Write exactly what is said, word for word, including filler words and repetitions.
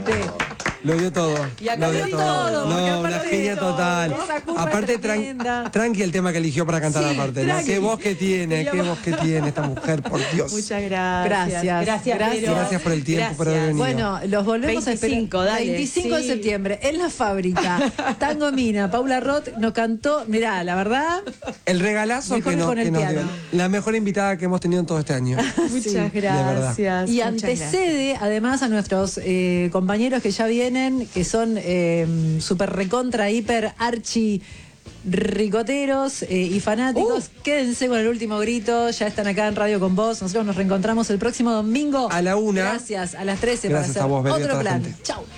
Impresionante. Lo dio todo. Y acá lo dio dio todo, porque No, una aparte genia de todo, total. esa curva Aparte, tremenda. tran, tranqui el tema que eligió para cantar Sí, aparte. ¿no? tranqui. Qué voz que tiene, Quería qué voz. voz que tiene esta mujer, por Dios. Muchas gracias. Gracias. Gracias, Gracias. Vero. Gracias por el tiempo, por haber venido. Bueno, los volvemos veinticinco, a esperar. dale, veinticinco de sí. septiembre, en la fábrica. Tango Mina, Paula Roth nos cantó. Mirá, la verdad. El regalazo Mejor que, no, con el que nos dio. piano. La mejor invitada que hemos tenido en todo este año. Muchas Sí, gracias. Y muchas antecede, gracias. además, a nuestros eh, compañeros que ya vienen, que son eh, super recontra, hiper, archi ricoteros eh, y fanáticos. Uh. Quédense con el último grito. Ya están acá en Radio con Vos. Nosotros nos reencontramos el próximo domingo. A la una. Gracias, a las trece Gracias para a hacer vos, Beli, a otro toda la plan. gente. Chau.